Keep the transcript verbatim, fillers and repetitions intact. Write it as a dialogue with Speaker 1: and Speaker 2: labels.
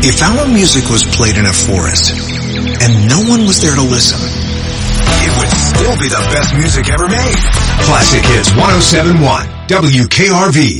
Speaker 1: If our music was played in a forest and no one was there to listen, it would still be the best music ever made. Classic Hits one oh seven point one W K R V.